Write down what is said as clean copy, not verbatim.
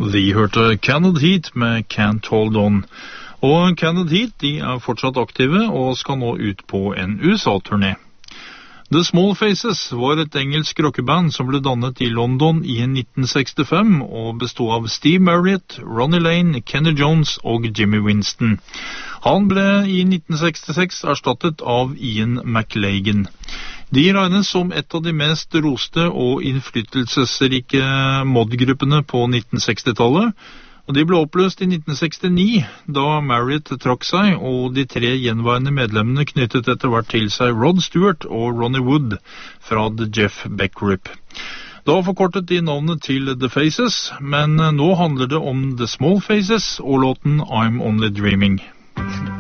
De hørte Canned Heat med Can't Hold On. Og Canned Heat de fortsatt aktive og skal nå ut på en USA-turné. The Small Faces var et engelsk rockeband som ble dannet i London i 1965 og bestod av Steve Marriott, Ronnie Lane, Kenny Jones og Jimmy Winston. Han ble i 1966 erstattet av Ian McLagan. De regnes som et av de mest roste og innflytelsesrike modgruppene på 1960-tallet, og de ble oppløst i 1969, da Marriott trakk seg, og de 3 gjenværende medlemmene knyttet etter hvert til seg Rod Stewart og Ronnie Wood fra The Jeff Beck Group. Da forkortet de navnet til The Faces, men nå handler det om The Small Faces og låten I'm Only Dreaming.